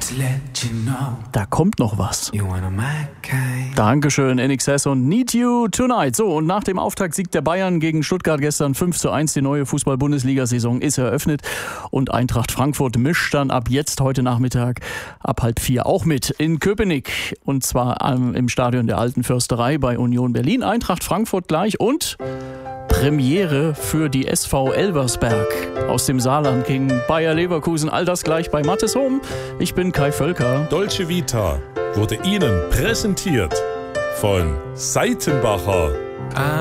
Da kommt noch was. Dankeschön, NXS und Need You Tonight. So, und nach dem Auftaktsieg der Bayern gegen Stuttgart gestern 5:1, die neue Fußball-Bundesliga-Saison ist eröffnet. Und Eintracht Frankfurt mischt dann ab jetzt heute Nachmittag ab 3:30 auch mit in Köpenick. Und zwar im Stadion der Alten Försterei bei Union Berlin. Eintracht Frankfurt gleich und Premiere für die SV Elversberg aus dem Saarland gegen Bayer Leverkusen. All das gleich bei Mattes Home. Ich bin Kai Völker. Dolce Vita wurde Ihnen präsentiert von Seitenbacher.